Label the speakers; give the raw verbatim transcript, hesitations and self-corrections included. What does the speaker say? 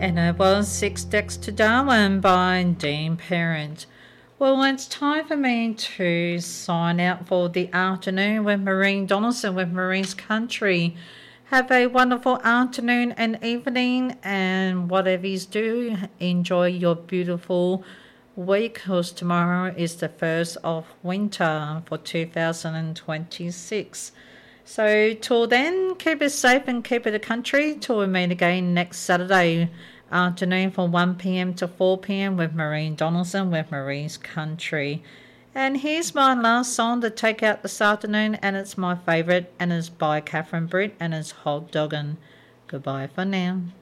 Speaker 1: And it was Six Decks to Darwin by Dean Parent. Well, it's time for me to sign out for the afternoon with Maureen Donaldson with Maureen's Country. Have a wonderful afternoon and evening, and whatever you do, enjoy your beautiful week, because tomorrow is the first of winter for two thousand twenty-six. So till then, keep it safe and keep it a country till we meet again next Saturday afternoon from one p.m. to four p.m. with Maureen Donaldson with Maureen's Country. And here's my last song to take out this afternoon, and it's my favourite, and it's by Catherine Britt, and it's Hot Doggin'. Goodbye for now.